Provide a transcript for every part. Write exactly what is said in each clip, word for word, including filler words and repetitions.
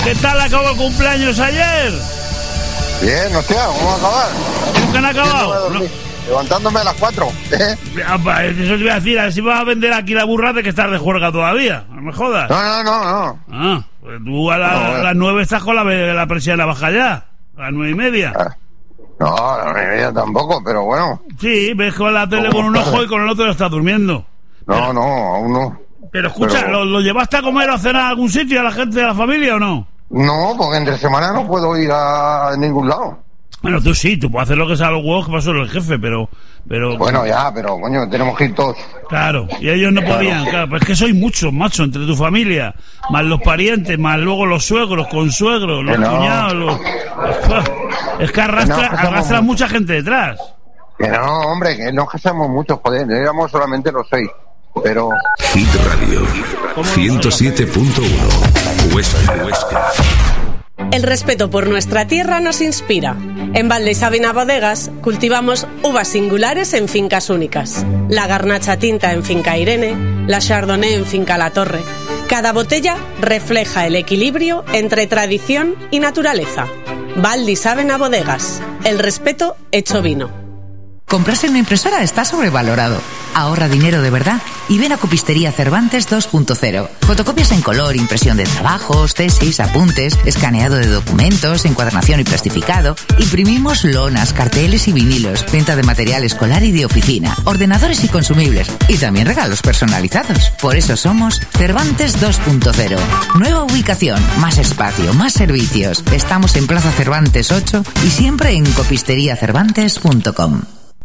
¿Qué tal acabó el cumpleaños ayer? Bien, hostia, ¿cómo va a acabar? ¿Cómo que han acabado? No, levantándome a las cuatro. ¿eh? Eso te iba a decir, a ver si vas a vender aquí la burra de que estás de juerga todavía. No me jodas. No, no, no, no. Ah, pues tú a, la, no, bueno. a las nueve estás con la, la persiana baja ya. A las nueve y media. Ah, no, a las nueve y media tampoco, pero bueno. Sí, ves con la tele con un ojo y con el otro estás durmiendo. No, pero, no, aún no. Pero escucha, pero... ¿lo, ¿lo llevaste a comer o a cenar a algún sitio a la gente de la familia o no? No, porque entre semana no puedo ir a ningún lado. Bueno, tú sí, tú puedes hacer lo que sea los huevos que pasó el jefe, pero... pero Bueno, ya, pero coño, tenemos que ir todos. Claro, y ellos no podían, claro, claro, pues es que sois muchos, macho, entre tu familia, más los parientes, más luego los suegros, consuegros, los no. cuñados, los... Es que arrastra, no, arrastra mucha gente detrás. Que no, hombre, que no que somos muchos, joder, éramos solamente los seis, pero... Hit Radio, ciento siete punto uno, Huesca, Huesca. El respeto por nuestra tierra nos inspira. En Val de Sabina Bodegas cultivamos uvas singulares en fincas únicas. La Garnacha Tinta en Finca Irene, la Chardonnay en Finca La Torre. Cada botella refleja el equilibrio entre tradición y naturaleza. Val de Sabina Bodegas, el respeto hecho vino. Comprarse una impresora está sobrevalorado. Ahorra dinero de verdad y ven a Copistería Cervantes dos punto cero. Fotocopias en color, impresión de trabajos, tesis, apuntes, escaneado de documentos, encuadernación y plastificado. Imprimimos lonas, carteles y vinilos, venta de material escolar y de oficina, ordenadores y consumibles y también regalos personalizados. Por eso somos Cervantes dos punto cero. Nueva ubicación, más espacio, más servicios. Estamos en Plaza Cervantes ocho y siempre en copistería cervantes punto com.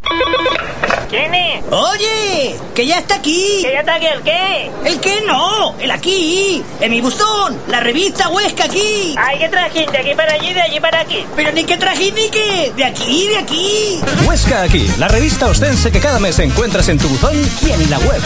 ¿Quién es? ¡Oye! ¡Que ya está aquí! ¿Que ya está aquí el qué? ¿El qué no? ¡El aquí! ¡En mi buzón! ¡La revista Huesca aquí! ¡Ay, qué trajiste! De aquí para allí, de allí para aquí. ¡Pero ni qué trajiste ni qué! ¡De aquí, de aquí! Huesca aquí, la revista ostense que cada mes encuentras en tu buzón y en la web.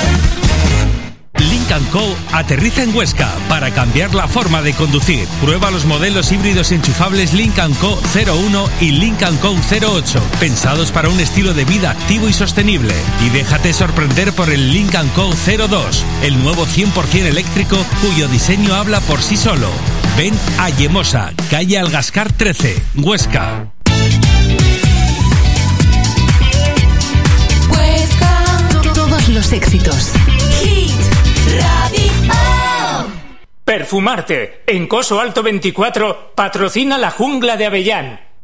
Lynk and Co aterriza en Huesca para cambiar la forma de conducir. Prueba los modelos híbridos enchufables Lynk and Co cero uno y Lynk and Co cero ocho, pensados para un estilo de vida activo y sostenible. Y déjate sorprender por el Lynk and Co cero dos, el nuevo cien por ciento eléctrico cuyo diseño habla por sí solo. Ven a Yemosa, calle Algascar trece, Huesca. Huesca, todos los éxitos. Hit Radio. Perfumarte. En Coso Alto veinticuatro patrocina la Jungla de Avellán.